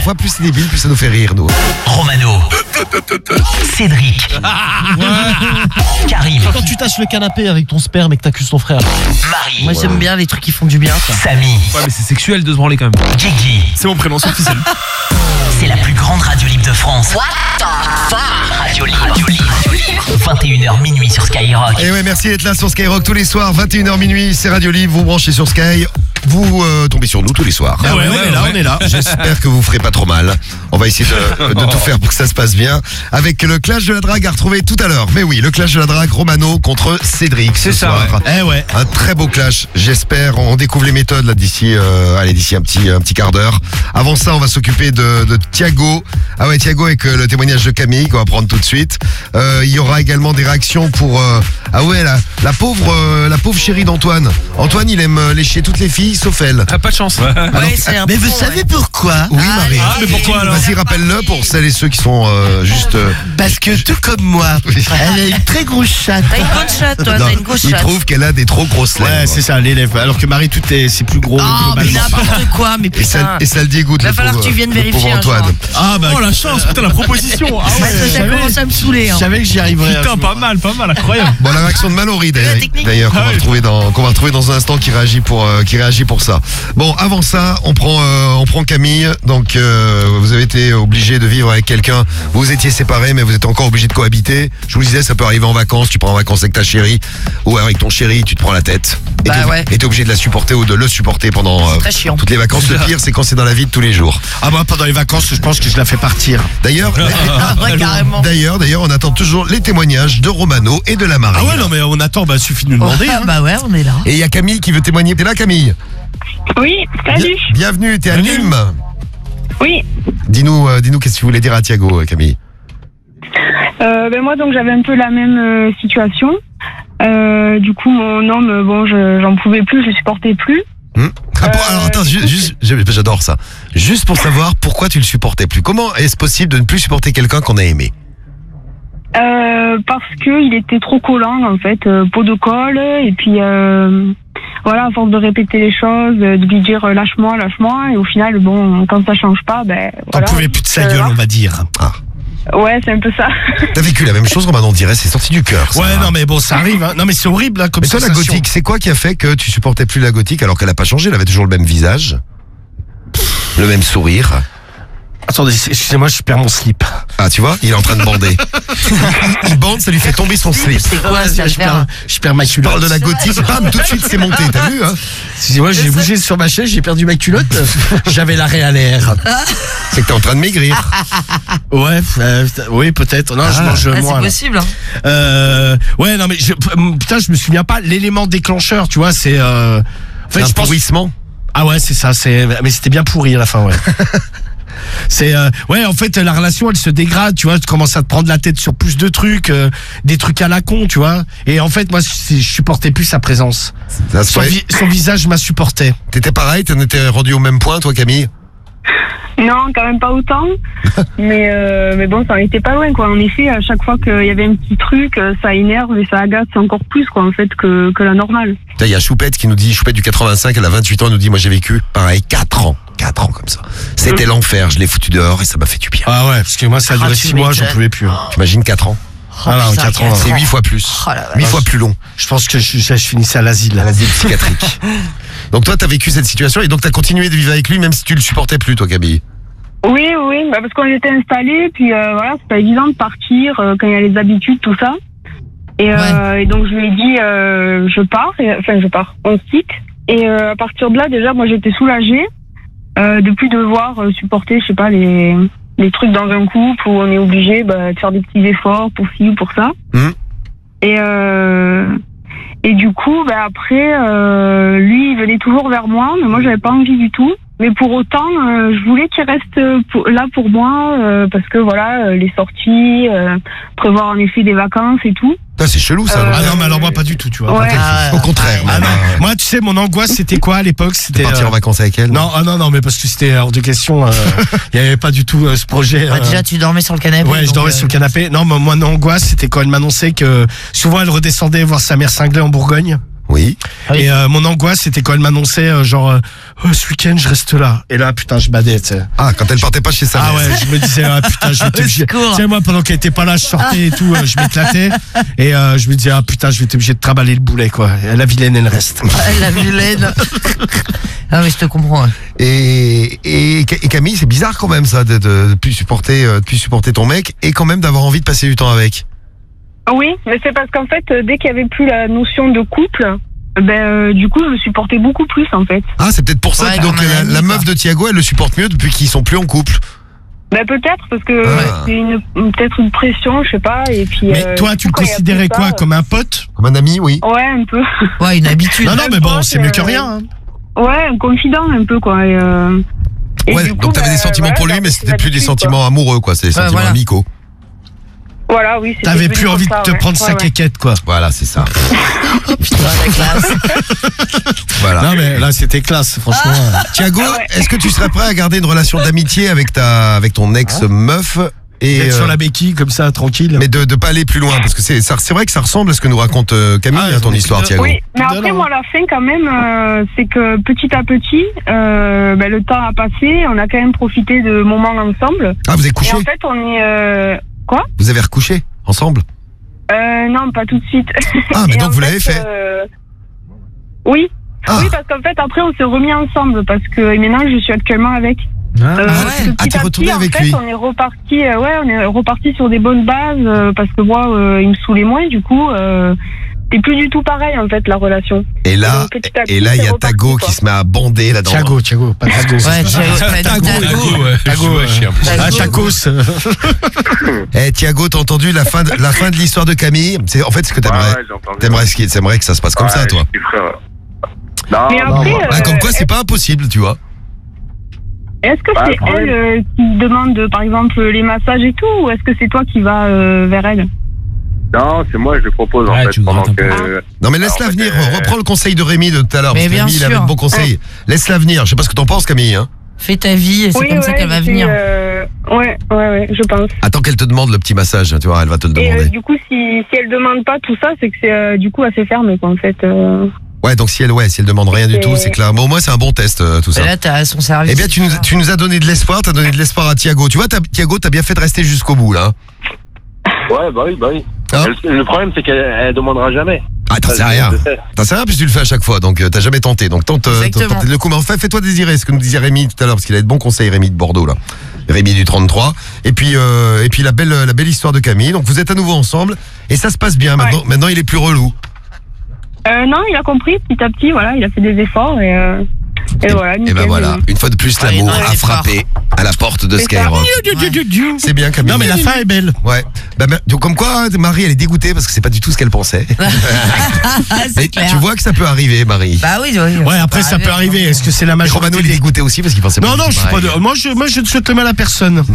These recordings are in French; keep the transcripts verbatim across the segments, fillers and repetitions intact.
parfois, plus c'est débile, plus ça nous fait rire, nous. Romano. Cédric. Karim. Quand tu tâches le canapé avec ton sperme et que t'accuses ton frère. Marie. Moi j'aime bien les trucs qui font du bien. Ça. Samy. Ouais, mais c'est sexuel de se branler quand même. Guigui. C'est mon prénom, c'est officiel. C'est la plus grande radio libre de France. What the fuck? Radio libre. Radio libre. vingt et une heures minuit sur Skyrock. Et ouais, merci d'être là sur Skyrock tous les soirs, vingt et une heures minuit, c'est Radio Libre, vous branchez sur Sky, vous euh, tombez sur nous tous les soirs. Ah ouais, ouais, on est là, on est là. J'espère que vous ferez pas trop mal. On va essayer de, de tout faire pour que ça se passe bien. Avec le clash de la drague à retrouver tout à l'heure. Mais oui, le clash de la drague, Romano contre Cédric ce C'est ça, soir. Eh ouais. Un très beau clash, j'espère. On découvre les méthodes là d'ici, euh, allez d'ici un petit un petit quart d'heure. Avant ça, on va s'occuper de, de Thiago. Ah ouais, Thiago avec euh, le témoignage de Camille qu'on va prendre tout de suite. Euh, il y aura également des réactions pour euh, ah ouais la, la pauvre euh, la pauvre chérie d'Antoine. Antoine, il aime euh, lécher toutes les filles sauf elle. Ah, pas de chance. Ouais, c'est un Mais peu vous con, savez ouais. pourquoi? Oui, Marie. Ah, mais pourquoi alors? Vas-y, rappelle-le pour celles et ceux qui sont euh, juste. euh, Parce que tout comme moi, elle a une très grosse chatte. T'as une grande chatte, toi, non, t'as une grosse il chatte. trouve qu'elle a des trop grosses lèvres. Ouais, c'est ça, les lèvres. Alors que Marie, tout est, c'est plus gros. Oh, mais globalement. n'importe quoi, mais Et ça, putain. et ça le dégoûte. Va le falloir pauvre- que tu viennes le vérifier pauvre un Antoine. jour. Ah bah, Oh la chance, putain la proposition. Ah Ça, ouais. ça, ça commence à me saouler. je Hein. savais que j'y arriverais. un Putain, jour. pas mal, pas mal, incroyable. Bon, la réaction de Mallory d'ailleurs, La technique. d'ailleurs qu'on Ah va oui. retrouver dans qu'on va retrouver dans un instant qui réagit pour euh, qui réagit pour ça. Bon, avant ça, on prend euh, on prend Camille. Donc euh, vous avez été obligé de vivre avec quelqu'un. Vous étiez séparés, mais vous êtes encore obligé de cohabiter. Je vous le disais, ça peut arriver en vacances. Tu prends en vacances avec ta chérie ou avec ton chéri, tu te prends la tête. Et Bah t'es ouais. et t'es obligé de la supporter ou de le supporter pendant euh, très chiant. toutes les vacances. Le pire, c'est quand c'est dans la vie de tous les jours. Ah bah, pendant les vacances, je pense que je la fais partir. D'ailleurs, Ah, ouais, carrément. d'ailleurs, d'ailleurs, on attend toujours les témoignages de Romano et de la Marie. Ah ouais, non, mais on attend, bah, suffit de nous demander. Ah, hein. bah ouais, on est là. Et il y a Camille qui veut témoigner. T'es là, Camille? Oui, salut. Bien- bienvenue, t'es à Nîmes. Oui. Dis-nous, euh, dis-nous qu'est-ce que tu voulais dire à Thiago, euh, Camille. Euh, ben moi, donc, j'avais un peu la même euh, situation. Euh, du coup, mon homme, euh, bon, je, j'en pouvais plus, je le supportais plus. Hmm ah, pour- Euh, alors attends, ju- juste, j'adore ça. Juste pour savoir pourquoi tu le supportais plus. Comment est-ce possible de ne plus supporter quelqu'un qu'on a aimé? Euh, parce que il était trop collant, en fait, euh, peau de colle. Et puis, euh, voilà, à force de répéter les choses, euh, de lui dire euh, lâche-moi, lâche-moi. Et au final, bon, quand ça change pas, ben T'en voilà. pouvais plus de sa Euh, gueule, on va dire. Ouais, c'est un peu ça. T'as vécu la même chose, Romano, on dirait, c'est sorti du cœur. ça. Ouais, non, mais bon, ça arrive. Hein. Non, mais c'est horrible, hein, comme Mais toi, la sensation. gothique, c'est quoi qui a fait que tu supportais plus la gothique alors qu'elle a pas changé? Elle avait toujours le même visage, le même sourire. Attendez, excusez-moi, je perds mon slip. Ah, tu vois, il est en train de bander. Il bande, ça lui fait tomber son slip. C'est quoi, ça je, perds, je perds ma Tu culotte. parles de la gothique, bam, tout de suite c'est monté, t'as vu, hein? Excusez-moi, j'ai bougé sur ma chaise, j'ai perdu ma culotte. J'avais l'arrêt à l'air. C'est que t'es en train de maigrir. Ouais, euh, oui, peut-être. Non, je Ah. mange Ah, c'est moins. là. possible. Hein. Euh, ouais, non, mais je, putain, je me souviens pas. L'élément déclencheur, tu vois, c'est. Euh, en C'est fait, un je pense. pourrissement. Ah ouais, c'est ça. C'est. Mais c'était bien pourri à la fin, ouais. C'est euh, ouais, en fait, la relation, elle se dégrade, tu vois. Tu commences à te prendre la tête sur plus de trucs, euh, des trucs à la con, tu vois. Et en fait, moi, je, je supportais plus sa présence. Ça se Son, fait. vi- son visage m'insupportait. T'étais pareil, t'en étais rendu au même point, toi, Camille? Non, quand même pas autant. mais, euh, mais bon, ça en était pas loin, quoi. En effet, à chaque fois qu'il y avait un petit truc, euh, ça énerve et ça agace encore plus, quoi, en fait, que, que la normale. Il y a Choupette qui nous dit, Choupette du quatre-vingt-cinq, elle a vingt-huit ans, elle nous dit, moi j'ai vécu, pareil, quatre ans. quatre ans comme ça. C'était l'enfer, je l'ai foutu dehors et ça m'a fait du bien. Ah ouais, parce que moi, ça a Ah, duré tu six mois, j'en m'étonnes. pouvais plus. hein. T'imagines quatre ans? Ah non, putain, quatre ans, C'est huit fois plus. Oh la vache. huit fois plus long. Je pense que je, je, je finissais à l'asile. À l'asile psychiatrique. Donc toi, t'as vécu cette situation et donc t'as continué de vivre avec lui même si tu le supportais plus, toi, Camille. Oui, oui, bah parce qu'on était installés, puis euh, voilà, c'est pas évident de partir euh, quand il y a les habitudes, tout ça. Et, euh, et donc je lui ai dit, euh, je pars, et, enfin je pars, on se quitte. Et euh, à partir de là, déjà, moi j'étais soulagée euh, de plus devoir euh, supporter, je sais pas, les, les trucs dans un couple où on est obligé bah, de faire des petits efforts pour ci ou pour ça. Mmh. Et euh, et du coup, bah, après, euh, lui, il venait toujours vers moi, mais moi j'avais pas envie du tout. Mais pour autant, euh, je voulais qu'il reste pour, là pour moi, euh, parce que voilà, euh, les sorties, euh, prévoir en effet des vacances et tout. Ah, c'est chelou ça. Euh, non Ah non, mais alors moi, pas du tout, tu vois. Ouais. Pas Ah, Au contraire. Ah même, non, euh, moi tu sais mon angoisse c'était quoi à l'époque, de c'était partir euh, en vacances avec elle. non ah non non mais parce que c'était hors de question, euh, il y avait pas du tout euh, ce projet. Bah, euh, déjà, tu dormais sur le canapé. ouais, je donc, dormais euh, sur le canapé. Non, mais moi mon angoisse c'était quand elle m'annonçait que souvent elle redescendait voir sa mère cinglée en Bourgogne. Oui. Et euh, mon angoisse, c'était quand elle m'annonçait, euh, genre, euh, oh, ce week-end, je reste là. Et là, putain, je badais, tu sais. Ah, quand elle partait pas chez sa Ah mère. ouais, je me disais, ah putain, je vais être obligé. secours. Tu sais, moi, pendant qu'elle était pas là, je sortais et tout, euh, je m'éclatais. Et euh, je me disais, ah putain, je vais être obligé de trimballer le boulet, quoi. Et la vilaine, elle reste. Ah, la vilaine. Ah, mais je te comprends. Ouais. Et, et, et Camille, c'est bizarre quand même ça, de, de, de plus supporter, euh, de plus supporter ton mec et quand même d'avoir envie de passer du temps avec. Oui, mais c'est parce qu'en fait, euh, dès qu'il y avait plus la notion de couple, ben euh, du coup, je le supportais beaucoup plus en fait. Ah, c'est peut-être pour ça Ouais, que donc comme un la, ami, la quoi. meuf de Thiago, elle le supporte mieux depuis qu'ils sont plus en couple. Ben peut-être parce que Ah. c'est une peut-être une pression, je sais pas. Et puis. Mais euh, toi, du tu coup, le quand il y a considérais plus quoi, ça, comme un pote? Comme un ami, oui. Ouais, un peu. Ouais, une habitude. Non, non, mais bon, pote, c'est mieux que euh, rien. Hein. Ouais, un confident un peu quoi. Et, euh, et Ouais, du coup, donc t'avais ben, des sentiments voilà, pour lui, j'avais mais des c'était plus des habitudes, sentiments amoureux, quoi. C'est des Ouais, sentiments voilà. amicaux. quoi. Voilà, oui. c'était T'avais devenu plus comme envie ça, de te ouais. prendre Ouais, sa ouais. quéquette, quoi. Voilà, c'est ça. Putain, la classe. Voilà. Non, mais là, c'était classe, franchement. Thiago, Ah ouais. est-ce que tu serais prêt à garder une relation d'amitié avec ta, avec ton ex-meuf et D'être sur euh, la béquille, comme ça, tranquille. mais de, de pas aller plus loin parce que c'est, ça- c'est vrai que ça ressemble à ce que nous raconte euh, Camille, Ah, hein, ton mais histoire, de- Thiago. Oui, mais De après, là. moi, à la fin, quand même, euh, c'est que petit à petit, euh, ben, le temps a passé, on a quand même profité de moments ensemble. Ah, vous avez Et couché en fait, on est. Euh... Quoi Vous avez recouché ensemble euh, Non, pas tout de suite. Ah, mais Et donc en vous l'avez fait euh, Oui. Ah. Oui, parce qu'en fait, après, on s'est remis ensemble parce que maintenant, je suis actuellement avec. Euh, Ah, parce ouais. que Ah, petit t'es à retourné petit, avec en fait, lui. on est reparti. Euh, ouais, on est reparti sur des bonnes bases euh, parce que moi, euh, il me saoulait moins. Du coup, euh, c'est plus du tout pareil en fait la relation. Et là, Donc, petit à petit, et là, il y c'est a reparti, Tago quoi. qui se met à bander là-dedans. Thiago, Thiago, pas Tago. Ouais, Thiago, pas Tago, Tago. ouais. Tago, Ouais, chien. euh, ah, Tago. Chacos. Eh, Thiago, t'as entendu la fin de, la fin de l'histoire de Camille? C'est, en fait, ce que t'aimerais, Ouais, ouais, j'ai entendu. t'aimerais, ce qui- t'aimerais que ça se passe comme Ouais, ça, toi. je kifferais, ouais. Non, Mais non, après, non. euh, Bah, comme quoi, c'est pas impossible, tu vois. Est-ce que Bah, c'est le problème- elle euh, qui demande, par exemple, les massages et tout, ou est-ce que c'est toi qui vas euh, vers elle? Non, c'est moi, je le propose en Ouais, fait. tu Pendant grattes un que... Non, mais laisse-la Alors, en fait, venir. euh, Reprends le conseil de Rémi de tout à l'heure. Mais Parce que bien Rémi, il avait sûr. de bons conseils. Laisse-la venir. Je sais pas ce que t'en penses, Camille. Hein. Fais ta vie et c'est Oui, comme ça ouais, qu'elle va c'est, venir. euh, Ouais, ouais, ouais, je pense. Attends qu'elle te demande le petit massage. Tu vois, elle va te le Et euh, demander. du coup, si, si elle demande pas tout ça, c'est que c'est euh, du coup assez fermé, quoi, en fait. euh. Ouais, donc si elle, ouais, si elle demande rien du Et- tout, c'est clair. Bon, au moins, c'est un bon test, euh, tout ça. Et là, t'es à son service. Eh bien, tu nous, tu nous as donné de l'espoir. T'as donné de l'espoir à Thiago. Tu vois, t'as- Thiago, t'as bien fait de rester jusqu'au bout, là. Ouais, bah oui, bah oui. Hein le, le problème, c'est qu'elle elle demandera jamais. Ah, t'en Ça, sais je- rien. je sais. T'en sais rien puisque tu le fais à chaque fois, donc euh, t'as jamais tenté. Donc tente, euh, Exactement. tente le coup. Mais enfin, fais-toi désirer, ce que nous disait Rémi tout à l'heure, parce qu'il avait de bons conseils, Rémi de Bordeaux, là. Rémi du trente-trois. Et puis, euh, et puis la belle, la belle histoire de Camille. Donc vous êtes à nouveau ensemble et ça se passe bien. Maintenant, Ouais. maintenant il est plus relou. Euh, non, il a compris petit à petit, voilà, il a fait des efforts et, euh, et, voilà. Et nickel, ben voilà, euh. une fois de plus, Ouais, l'amour non, il a est frappé à la porte de C'est ça. Skyrock. Ouais. C'est bien, Camille. Non, mais la fin est belle. Ouais. Bah, mais- donc, comme quoi, Marie, elle est dégoûtée parce que c'est pas du tout ce qu'elle pensait. Ah, Mais c'est clair. tu vois que ça peut arriver, Marie. Bah oui, oui. Ouais, après, ça peut arriver. Est-ce que c'est la Mais majorité Romano, il est des... dégoûté aussi parce qu'il pensait Non, pas non, du je tout suis pas pareil. de... moi, je, moi, je ne souhaite le mal à personne. moi,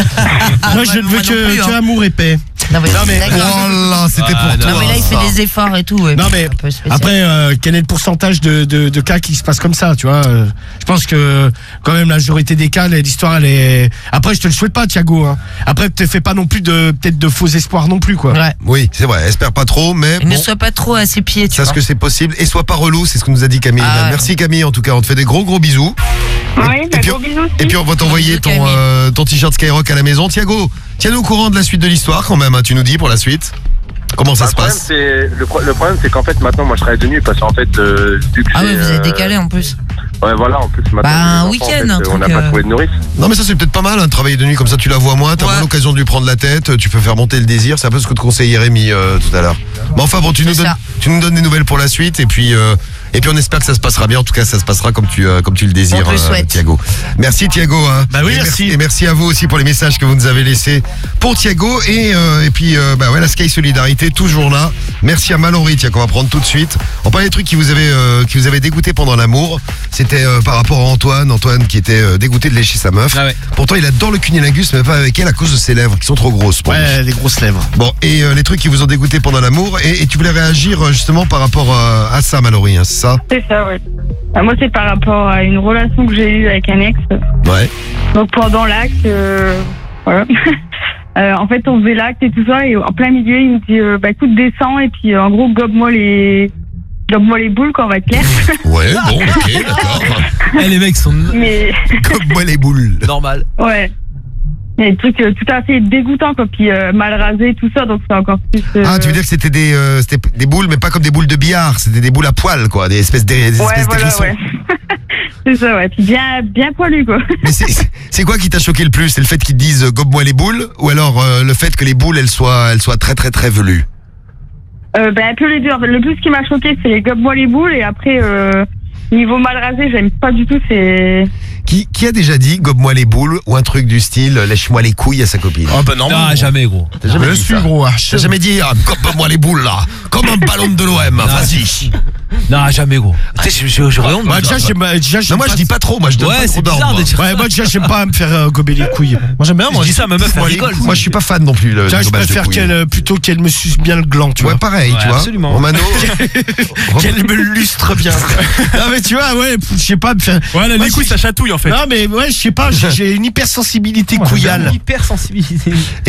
je ne veux que, que amour et paix. Non, mais, Non, mais- d'accord. Oh là, c'était Ah, pour toi. Non, mais là, il ça. fait des efforts et tout. ouais, Non, puis mais c'est un peu spécial. après, euh, quel est le pourcentage de, de, de cas qui se passent comme ça, tu vois euh, Je pense que quand même la majorité des cas, l'histoire, elle est. Après, je te le souhaite pas, Thiago. Hein. Après, te fais pas non plus de peut-être de faux espoirs non plus, quoi. Ouais. Oui, c'est vrai, espère pas trop, mais Il ne bon, soit pas trop à ses pieds, tu sache vois. que c'est possible. Et sois pas relou, c'est ce que nous a dit Camille. Ah, Merci Camille, en tout cas, on te fait des gros gros bisous. Oui, Et bah, puis- gros bisous aussi. Et puis on va t'envoyer Bisous, ton, Camille. euh, ton t-shirt Skyrock à la maison. Thiago, tiens-nous au courant de la suite de l'histoire quand même, hein, tu nous dis pour la suite. Comment ça Bah, se le problème, passe c'est le, pro- le problème, c'est qu'en fait, maintenant, moi, je travaille de nuit parce qu'en fait, euh, vu que Ah j'ai, ouais, vous euh, êtes décalé en plus. Ouais, voilà, en plus, maintenant, Bah, j'ai un des enfants, week-end, en fait, un euh, truc, on n'a pas euh, trouvé de nourrice. Non mais ça c'est peut-être pas mal, hein, de travailler de nuit comme ça tu la vois moins, t'as Ouais. moins l'occasion de lui prendre la tête, tu peux faire monter le désir, c'est un peu ce que te conseillait Rémi euh, tout à l'heure. Mais enfin bon, tu nous, C'est donnes, ça. tu nous donnes des nouvelles pour la suite et puis euh, et puis on espère que ça se passera bien, en tout cas ça se passera comme tu, euh, comme tu le désires, On te le souhaite. Thiago. Merci Thiago. Hein. Bah oui, et merci. Et merci à vous aussi pour les messages que vous nous avez laissés pour Thiago et, euh, et puis euh, bah ouais, la Sky Solidarité toujours là. Merci à Mallory, tiens qu'on va prendre tout de suite. On parlait des trucs qui vous avaient, euh, qui vous avaient dégoûté pendant l'amour. C'était euh, par rapport à Antoine, Antoine qui était euh, dégoûté de lécher sa meuf. Ah ouais. Pourtant il adore le cunilingus mais pas avec elle à cause de ses lèvres qui sont trop grosses pour lui. Ouais, des grosses lèvres. Bon, et euh, les trucs qui vous ont dégoûté pendant l'amour, et, et tu voulais réagir euh, justement par rapport euh, à ça, Mallory, hein, c'est ça? C'est ça, ouais. Ah, moi, c'est par rapport à une relation que j'ai eue avec un ex. Ouais. Donc, pendant l'acte, euh, voilà. Euh, en fait, on faisait l'acte et tout ça, et en plein milieu, il me dit, euh, bah écoute, descends, et puis euh, en gros, gobe-moi les... gobe-moi les boules, quoi, on va être clair. Ouais, bon, ok, d'accord. Eh, les mecs sont Mais, Comme moi les boules. normal. ouais. Il y a des trucs euh, tout à fait dégoûtants, quoi. Puis euh, mal rasé, tout ça, donc c'est encore plus. euh, Ah, tu veux dire que c'était des, euh, c'était des boules, mais pas comme des boules de billard, c'était des boules à poil, quoi, des espèces de, des Ouais, espèces voilà, d'hérissons. ouais. C'est ça, ouais. Puis bien, bien poilu, quoi. Mais c'est, c'est quoi qui t'a choqué le plus? C'est le fait qu'ils disent euh, gobe-moi les boules, ou alors euh, le fait que les boules, elles soient, elles soient très très très velues? Euh, ben, un peu les deux. En fait, le plus qui m'a choqué, c'est les gobe-moi les boules. Et après, euh, niveau mal rasé, j'aime pas du tout. C'est. Qui, qui a déjà dit gobe-moi les boules ou un truc du style lèche-moi les couilles à sa copine? Oh bah non. Ah, jamais, gros. T'as jamais Je dit suis ça? gros. ah, T'as jamais dit ah, gobe-moi les boules là, comme un ballon de l'O M, vas-y. Non, jamais, gros. Tu sais, je- je- j'aurais honte. Bah, de déjà, ça. j'aime, bah, déjà, Non, j'aime moi je pas- dis pas trop, moi je donne Ouais, pas trop c'est d'ordre. bizarre moi. de dire Ouais, ça. moi déjà, j'aime pas me faire euh, gober les couilles. Moi, j'aime bien, moi. Je dis ça à ma meuf, elle Moi, les rigole. couilles. Moi je suis pas fan non plus le, Tiens, du je gobage de préfère couilles. qu'elle, euh, plutôt qu'elle me suce bien le gland, tu Ouais, vois. pareil, Ouais, tu vois. absolument. Romano. Qu'elle me lustre bien. Non, mais tu vois, ouais, je sais pas, me faire. Ouais, là, Moi, les couilles, je- ça chatouille, en fait. Non, mais ouais, je sais pas, j'ai- j'ai une hypersensibilité couillale. Hyper sensibilité.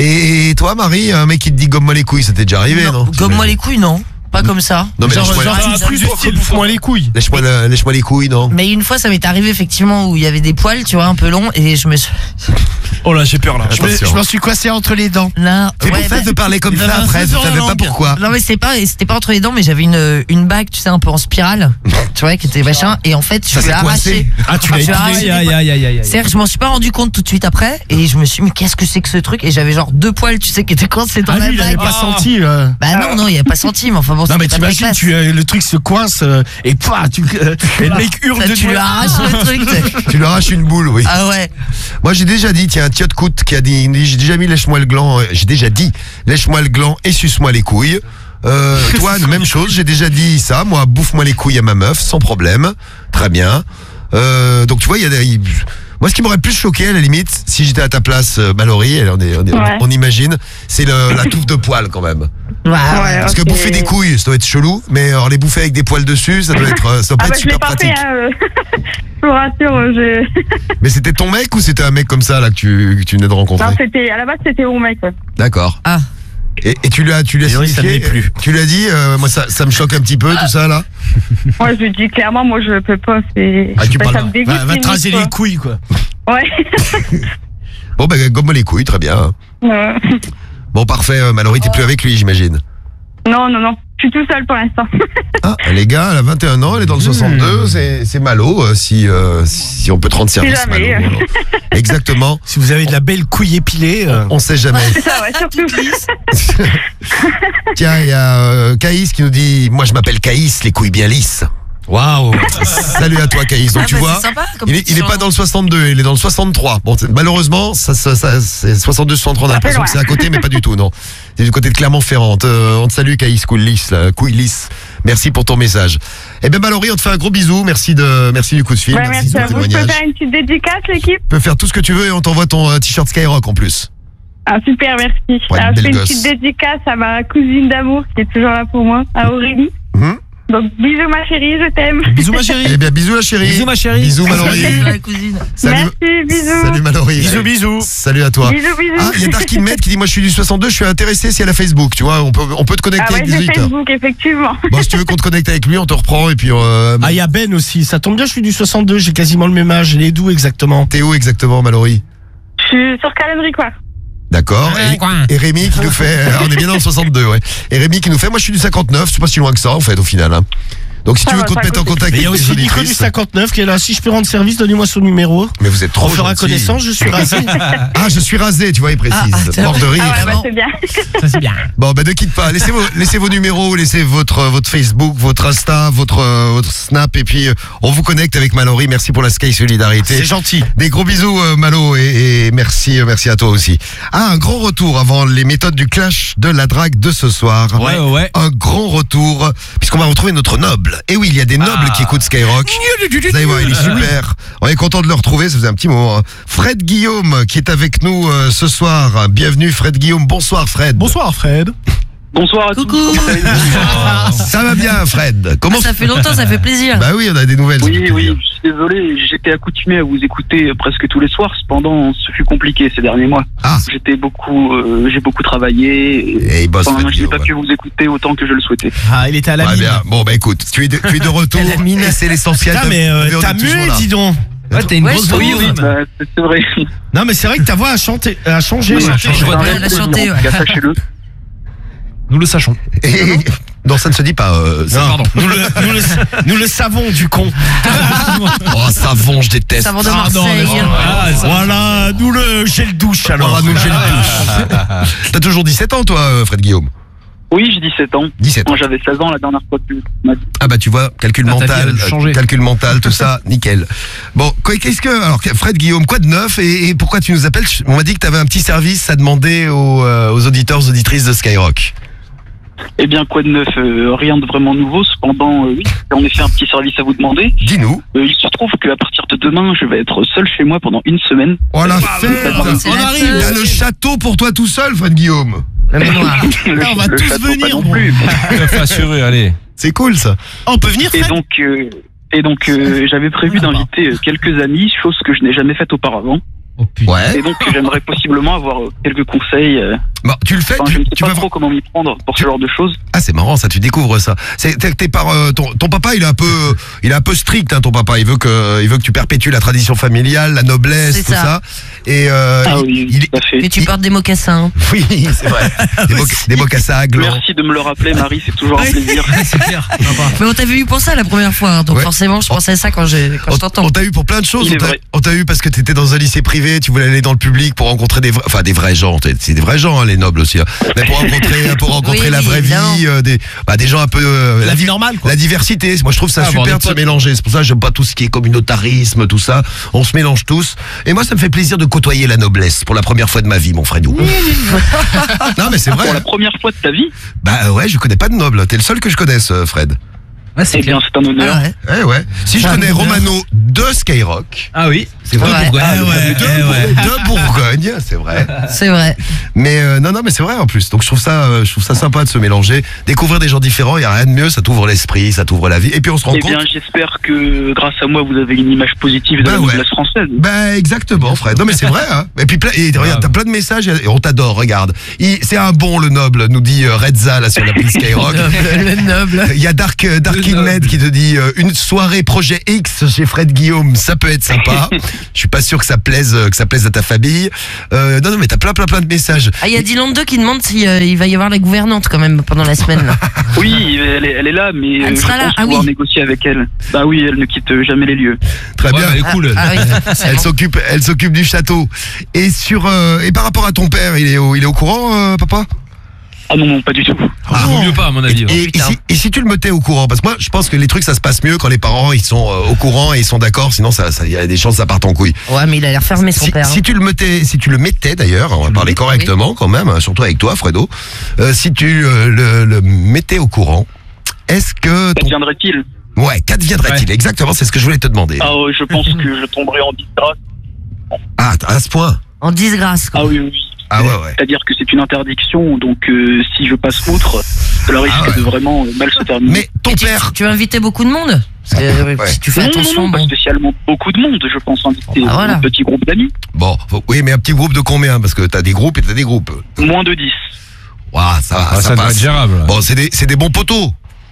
Et toi, Marie, un mec qui te dit gomme-moi les couilles, ça t'est déjà arrivé, non? Gomme-moi les couilles, non. Pas comme ça. Non, mais Genre, lèche-moi genre, Ah, tu plus plus du style, bouffe-moi les couilles. lèche-moi le- lèche-moi les couilles, non? Mais une fois, ça m'est arrivé effectivement où il y avait des poils, tu vois, un peu longs, et je me suis. Oh là, j'ai peur, là. Je me- Attention. je m'en suis coincé entre les dents. Là, C'est pour ça bah, de parler comme j'avais ça un après, je feu sur la savais pas langue. pourquoi. Non mais c'est pas, c'était pas entre les dents, mais j'avais une une bague, tu sais, un peu en spirale, tu vois, qui était machin, et en fait, je Ça l'ai s'est coincé. arraché. Ah, tu l'as Je l'ai épilé. arraché. Aïe, aïe, aïe, aïe, aïe. C'est-à-dire que je m'en suis pas rendu compte tout de suite après, et je me suis dit, mais qu'est-ce que c'est que ce truc? Et j'avais genre deux poils, tu sais, qui étaient coincés dans Ah, la lui, il avait bague. pas Ah. senti. euh. Bah non, non, il y a pas senti, mais enfin bon, Non, c'était mais pas très t'imagines, classe. tu, euh, le truc se coince euh, et pah, tu, euh, et le mec hurle Ça, de tu lui douleur. arraches le truc, tu sais. Tu lui arraches une boule, oui. Ah ouais. Moi, j'ai déjà dit, tiens, un Thiot Coute qui a dit, il dit, j'ai déjà mis lèche-moi le gland, euh, j'ai déjà dit, lèche-moi le gland et suce-moi les couilles. Euh, toi, même chose, j'ai déjà dit ça, moi, bouffe-moi les couilles à ma meuf, sans problème. Très bien. Euh, donc, tu vois, il y a des, il- moi, ce qui m'aurait plus choqué, à la limite, si j'étais à ta place, euh, Mallory, on, est, on, est- Ouais. on imagine, c'est le- la touffe de poils, quand même. Ouais. Parce que ok. bouffer des couilles, ça doit être chelou, mais alors les bouffer avec des poils dessus, ça doit être, euh, ça doit Ah pas bah être je l'ai super pas pratique. fait, hein, euh, je vous rassure, euh, je... Mais c'était ton mec ou c'était un mec comme ça, là, que tu, que tu venais de rencontrer? Non, c'était, à la base, c'était mon mec, ouais. D'accord. Ah. Et, et tu lui as, tu lui as Et oui, ça signifié, ne l'est plus. tu lui as dit, euh, moi ça, ça me choque un petit peu tout ça là. Moi, je lui dis clairement, moi, je peux pas, c'est... Ah, tu bah, parles ça pas. me dégoûte. Va, va te limite, raser quoi. les couilles, quoi. Ouais. Bon ben gomme les couilles, très bien. Euh, Bon parfait, euh, Mallory t'es plus avec lui j'imagine. non, non, non. Je suis tout seul pour l'instant. Ah les gars, elle a vingt et un ans, elle est dans le soixante-deux, c'est c'est Malo, euh, si euh, si on peut te rendre service jamais. Malo. Malo. Exactement. Si vous avez de la belle couille épilée. euh, On sait jamais. C'est ça, ouais, surtout. Tiens, il y a euh, Caïs qui nous dit, moi je m'appelle Caïs, les couilles bien lisses. Waouh. Salut à toi Caïs. Donc Ah, tu bah, vois, c'est sympa, comme il est, il est question. pas dans le soixante-deux, il est dans le soixante-trois. Bon, c'est- malheureusement, ça, ça, ça, c'est soixante-deux soixante-trois, on a Ça fait l'impression que c'est à côté, mais pas du tout, non. C'est du côté de Clermont-Ferrand. On te, on te salue, Caïs, couille lisse, là, couille lisse. Merci pour ton message. Eh bien, Mallory, on te fait un gros bisou. Merci de, merci du coup de fil. Ouais, merci merci de à ton vous. Je peux témoignage. faire une petite dédicace, l'équipe? Tu peux faire tout ce que tu veux et on t'envoie ton euh, t-shirt Skyrock en plus. Ah, super, merci. Ouais, Alors, je belle fais une gosse. petite dédicace à ma cousine d'amour qui est toujours là pour moi, à Aurélie. Mhm. Donc, bisous, ma chérie, je t'aime. Bisous, ma chérie. Eh bien, bisous la chérie. Bisous, ma chérie. Bisous Mallory. Salut, la cousine. Salut. Merci, bisous. Salut Mallory. Bisous, bisous. Salut à toi. Bisous, bisous. Ah, il y a Darkin Med qui dit moi je suis du soixante-deux, je suis intéressé si elle a Facebook, tu vois, on peut on peut te connecter Ah ouais, avec j'ai des auditeurs. Facebook, effectivement. Bon, si tu veux qu'on te connecte avec lui, on te reprend et puis euh, Ah, il y a Ben aussi. Ça tombe bien, je suis du soixante-deux, j'ai quasiment le même âge. Il est d'où exactement? t'es où exactement Mallory? Je suis sur calendrier, quoi. D'accord. Et, et Rémi qui nous fait ah, on est bien dans le soixante-deux, ouais. Et Rémi qui nous fait moi je suis du cinquante-neuf, c'est pas si loin que ça en fait au final. Hein. Donc si Ça tu veux va, qu'on te ça mette en coûte. contact Mais il y a avec les aussi Nico du auditrices, cinquante-neuf qui est là. Si je peux rendre service, donnez-moi son numéro. mais vous êtes trop On fera gentil. connaissance, je suis rasé. Ah, je suis rasé, tu vois, il précise. Ah, ah, tiens. Mort de rire. Ah ouais, bah, Vraiment. c'est bien. Ça, c'est bien. Bon, ben ne quitte pas. Laissez vos, laissez vos numéros, laissez votre, euh, votre Facebook, votre Insta, votre, euh, votre Snap, et puis euh, on vous connecte avec Mallory. Merci pour la Sky Solidarité. C'est gentil. Des gros bisous, euh, Malo, et, et merci, euh, merci à toi aussi. Ah, un grand retour avant les méthodes du clash de la drague de ce soir. Ouais, ouais, ouais. Un grand retour, puisqu'on va retrouver notre noble. Et oui, il y a des nobles Ah. qui écoutent Skyrock. Vous allez voir, il est super. On est content de le retrouver, ça faisait un petit moment. hein. Fred Guillaume, qui est avec nous euh, ce soir. Bienvenue, Fred Guillaume. Bonsoir, Fred. Bonsoir, Fred. Bonsoir à Coucou. tous. Comment allez-vous? Ça va bien, Fred. Comment Ah, ça fait longtemps, ça fait plaisir. Bah oui, on a des nouvelles. ça fait Oui, plaisir. oui, je suis désolé, j'étais accoutumé à vous écouter presque tous les soirs, cependant ce fut compliqué ces derniers mois. Ah. J'étais beaucoup, euh, j'ai beaucoup travaillé, et, Et il bosse, enfin, Fred je n'ai pas Guillaume. pu vous écouter autant que je le souhaitais. Ah, il était à la Ouais, mine. bien. Bon, bah écoute, tu es de, tu es de retour. À la mine. Et c'est l'essentiel. Putain, de- mais euh, de- on est t'as toujours mué, là. dis donc. Ouais, t'as une Ouais, grosse je voix. trouve. Oui, bah, c'est c'est vrai. Non, mais c'est vrai que ta voix a chanté, a changé. Oui, ouais. c'est un je vois rêve elle a que je chanté, me ouais. rends, sachez-le. Nous le sachons. Et- Non, ça ne se dit pas. euh, ça- Non, Pardon. Nous le, nous, le, nous le savons, du con. Oh, savon, je déteste. Savon de Pardon, Marseille. mais bon, ah, ça- Voilà, nous le gel douche alors. Alors, nous le gel douche. T'as toujours dix-sept ans, toi, euh, Fred Guillaume. Oui, j'ai dix-sept ans. dix-sept ans. Moi, j'avais seize ans la dernière fois que tu m'as dit. Ah bah tu vois, calcul Ah, ta vie, mental, elle a dû euh, changer. calcul mental, tout ça, nickel. Bon, quoi- qu'est-ce que alors Fred Guillaume, quoi de neuf et, et pourquoi tu nous appelles? On m'a dit que tu avais un petit service à demander aux, euh, aux auditeurs, aux auditrices de Skyrock. Eh bien, quoi de neuf euh, Rien de vraiment nouveau, cependant, euh, oui, j'ai en effet un petit service à vous demander. Dis-nous. Euh, il se trouve qu'à partir de demain, je vais être seul chez moi pendant une semaine. Oh la Ah, fête. c'est On la arrive. fête. T'as le château pour toi tout seul, Fred Guillaume. Le manoir. Le, on va le tous château, pas venir, non bon. plus. Assuré, allez. C'est cool ça. Oh, on peut venir, Et Fred? donc, euh, et donc euh, j'avais prévu d'inviter euh, quelques amis, chose que je n'ai jamais faite auparavant. Oh putain. Ouais. Et donc, j'aimerais possiblement avoir euh, quelques conseils. euh, Bon, tu le fais. Enfin, je Tu, ne sais tu pas vas trop comment m'y prendre pour ce genre de choses. Ah c'est marrant ça, tu découvres ça. C'est t'es- t'es par euh, ton, ton papa, il est un peu, il est un peu strict, hein, ton papa. Il veut que, il veut que tu perpétues la tradition familiale, la noblesse, C'est tout ça. ça. Et euh, Ah il- oui, il, tout à fait. Et tu portes des mocassins. oui, c'est vrai. Des, moc- des mocassins à gland. Merci de me le rappeler, Marie, c'est toujours un plaisir. C'est clair. Sympa. Mais on t'avait vu pour ça la première fois, hein, donc Ouais. forcément je pensais à ça quand, j'ai- quand je On, t'entends. on t'a eu pour plein de choses. Il est On t'a- vrai. on t'a eu parce que t'étais dans un lycée privé, tu voulais aller dans le public pour rencontrer des vrais, enfin des vrais gens. T'es- C'est des vrais gens, hein, les nobles aussi. hein. Mais pour rencontrer, pour rencontrer Oui, la oui, vraie évidemment. vie, euh, des, bah, des gens un peu, euh, La vie normale, quoi. la diversité. Moi, je trouve ça Ah, bon, super des de se potes. mélanger. C'est pour ça que j'aime pas tout ce qui est communautarisme, tout ça. On se mélange tous. Et moi, ça me fait plaisir de côtoyer la noblesse pour la première fois de ma vie, mon frère. Non, mais c'est vrai. Pour la hein. première fois de ta vie, Bah ouais, je connais pas de noble. T'es le seul que je connaisse, euh, Fred. Ah, c'est eh bien, clair. c'est un honneur. Ah ouais. Eh ouais. Si je Ah, connais bien. Romano de Skyrock, Ah oui, c'est vrai. Ouais. Bourgogne. Ah ouais, de, eh ouais. de Bourgogne, c'est vrai. C'est vrai. Mais euh, non, non, mais c'est vrai en plus. Donc je trouve ça, euh, je trouve ça sympa de se mélanger, découvrir des gens différents. Il y a rien de mieux. Ça t'ouvre l'esprit, ça t'ouvre la vie. Et puis on se rend Eh compte. bien, j'espère que grâce à moi, vous avez une image positive de Bah la ouais. noblesse française. Bah exactement, Fred. Non mais c'est vrai. Hein. Et puis plein- et regarde, t'as plein de messages et on t'adore. Regarde, Il- c'est un bon le noble, nous dit euh, Redza là sur l'appli Skyrock. Le noble. Il y a Dark euh, Dark Le noble. Inmed qui te dit euh, une soirée projet X chez Fred Guillaume, ça peut être sympa. Je suis pas sûr que ça plaise euh, que ça plaise à ta famille. Euh, non non mais t'as plein plein plein de messages. Ah, il y a Dylan deux qui demande si euh, il va y avoir la gouvernante quand même pendant la semaine. Là. Oui, elle est, elle est là, mais Elle euh, je sera là. pense Ah pouvoir oui. négocier avec elle. Bah oui, elle ne quitte jamais les lieux. Très Ouais, bien. bah, elle est cool. Ah, ah oui, Elle forcément. s'occupe, elle s'occupe du château. Et sur euh, et par rapport à ton père, il est au, il est au courant, euh, papa. Ah non, non, pas du tout. Ah, vaut mieux pas, à mon avis. Et, et putain. si, et si tu le mettais au courant, parce que moi, je pense que les trucs, ça se passe mieux quand les parents ils sont euh, au courant et ils sont d'accord. Sinon, ça, ça, il y a des chances que ça parte en couille. Ouais, mais il a l'air fermé son Si, père. si tu le mettais, si tu le mettais d'ailleurs, on va parler correctement quand même, hein, surtout avec toi, Fredo. Euh, si tu euh, le, le mettais au courant, est-ce que ton... Qu'adviendrait-il ouais, qu'adviendrait-il exactement? C'est ce que je voulais te demander. Ah, euh, je pense que je tomberai en disgrâce. Ah, à ce point. En disgrâce. Quoi. Ah oui, oui. Ah ouais, ouais. C'est-à-dire que c'est une interdiction, donc euh, si je passe outre, cela risque Ah ouais. de vraiment euh, mal se terminer. Mais ton Et tu, père, tu vas inviter beaucoup de monde Parce que, euh, Ouais. si tu fais non, attention, non, non, pas bon. spécialement beaucoup de monde, je pense inviter bah voilà. un petit groupe d'amis. bon, faut- oui, mais un petit groupe de combien? Parce que t'as des groupes et t'as des groupes. Moins de dix. Waouh, ça, Ah, ça, ça doit passe. être gérable. Bon, c'est des, c'est des bons poteaux.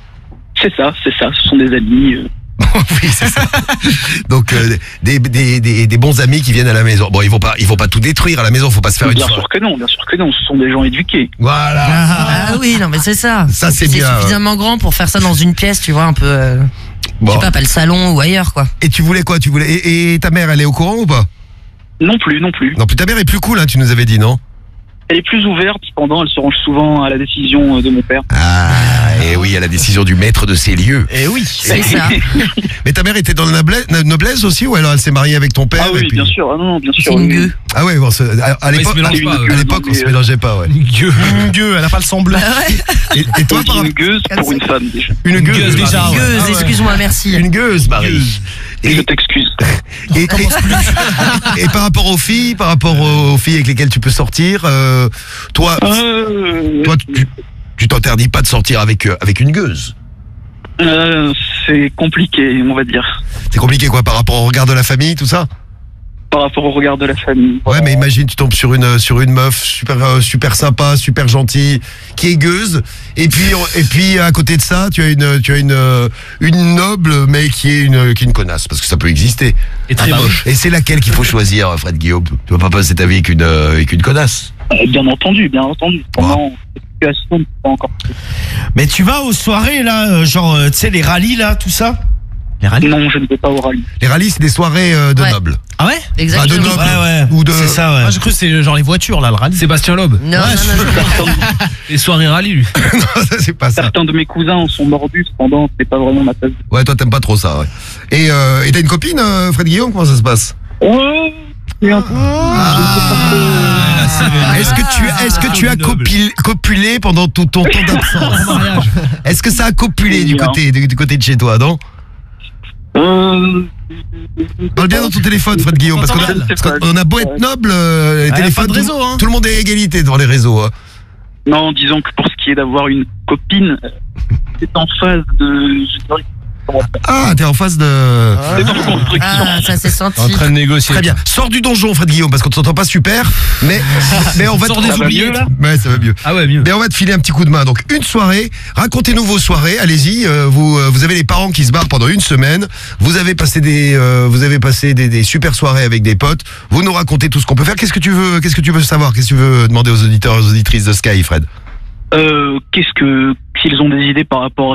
C'est ça, c'est ça, ce sont des amis. euh. Oui, c'est ça. Donc euh, des, des, des, des bons amis qui viennent à la maison. Bon, ils vont pas, ils vont pas tout détruire à la maison. Faut pas se faire une Bien soirée. sûr que non, bien sûr que non, ce sont des gens éduqués. Voilà. Ah oui, non, mais c'est ça. Ça, c'est bien, suffisamment grand pour faire ça dans une pièce, tu vois, un peu. euh, Je Bon. sais pas, pas le salon ou ailleurs, quoi. Et tu voulais quoi? Tu voulais et, et ta mère, elle est au courant ou pas? Non plus, non plus. Non, plus ta mère est plus cool. Hein, tu nous avais dit non? Elle est plus ouverte, cependant, elle se range souvent à la décision euh, de mon père. Ah, et oui, à la décision du maître de ces lieux. Eh oui. C'est ça. Mais ta mère était dans la noblesse, noblesse aussi, ou alors elle s'est mariée avec ton père? Ah oui, et puis... bien sûr, ah non, non, bien sûr. C'est une oui. gueule. Ah ouais, bon, c'est- à, à Ouais, l'époque, ils se mélangent à, pas, à eux. l'époque, on se Mais, euh, mélangeait pas, ouais. Gueux, gueux, elle a pas le semblant. Et, et toi, On dit par une gueuse pour une femme, déjà. une Une gueuse, gueuse, déjà, Marie. ouais. Gueuse, Ah ouais. excuse-moi, merci. Une gueuse, Marie. Et je Et, t'excuse. et, et, et par rapport aux filles, par rapport aux filles avec lesquelles tu peux sortir, euh, toi, Euh, toi, tu, tu t'interdis pas de sortir avec euh, avec une gueuse. Euh, c'est compliqué, on va dire. C'est compliqué quoi par rapport au regard de la famille, tout ça? Par rapport au regard de la famille. Ouais, mais imagine, tu tombes sur une sur une meuf super euh, super sympa, super gentille, qui est gueuse, et puis et puis à côté de ça, tu as une tu as une euh, une noble mais qui est une qui est une connasse, parce que ça peut exister. Et très Ah bah, moche. Et c'est laquelle qu'il faut choisir, Fred Guillaume? Tu vas pas passer ta vie avec une euh, avec une connasse. Euh, bien entendu, bien entendu. Pendant cette situation, pas encore. Mais tu vas aux soirées là, euh, genre euh, tu sais les rallyes là, tout ça? Les rallyes? Non, je ne vais pas au rallye. Les rallyes, c'est des soirées euh, de Ouais. nobles. Ah ouais? Bah, de Exactement. nobles. Ouais ouais. Ou de- C'est ça ouais. Moi, j'ai cru que c'est genre les voitures, là, le rallye. Sébastien Loeb. Non, non, non, non. Les soirées rallye, lui. Non, ça, c'est pas ça. Certains de mes cousins en sont mordus, cependant, c'est pas vraiment ma tasse. Ouais, toi t'aimes pas trop ça, ouais. Et euh, et t'as une copine, euh, Fred Guillaume? Comment ça se passe? Ouais, mais un peu. Est-ce que tu est-ce que tu as copil- copulé pendant tout ton temps d'absence? Est-ce que ça a copulé du Non. côté du, du côté de chez toi, non? Euh, Parle bien dans ton téléphone, Fred Guillaume, parce qu'on a, Je sais parce pas. qu'on a beau être noble, euh, les Ouais, téléphones, pas de tout- réseau, hein. tout le monde est à égalité devant les réseaux. Hein. Non, disons que pour ce qui est d'avoir une copine, euh, c'est en phase de. Je dirais, Ah, t'es en phase de. c'est en construction. Ah, ça s'est senti. En train de négocier. Très bien. Sors du donjon, Fred Guillaume, parce qu'on ne t'entend pas super, mais mais on va Sors te- des Ça va oubliettes. mieux, là Ouais, ça va mieux. Ah ouais, mieux. Mais on va te filer un petit coup de main. Donc une soirée, racontez-nous vos soirées. Allez-y. euh, vous euh, vous avez les parents qui se barrent pendant une semaine. Vous avez passé des euh, vous avez passé des, des super soirées avec des potes. Vous nous racontez tout ce qu'on peut faire. Qu'est-ce que tu veux Qu'est-ce que tu veux savoir Qu'est-ce que tu veux demander aux auditeurs et aux auditrices de Sky, Fred? Euh, qu'est-ce que. S'ils ont des idées par rapport à